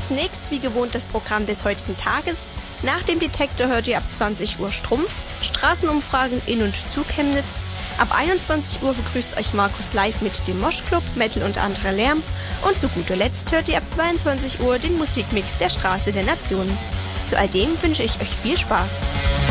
Zunächst wie gewohnt das Programm des heutigen Tages. Nach dem Detektor hört ihr ab 20 Uhr Strumpf, Straßenumfragen in und zu Chemnitz. Ab 21 Uhr begrüßt euch Markus live mit dem Moschclub, Metal und anderer Lärm. Und zu guter Letzt hört ihr ab 22 Uhr den Musikmix der Straße der Nationen. Zu all dem wünsche ich euch viel Spaß.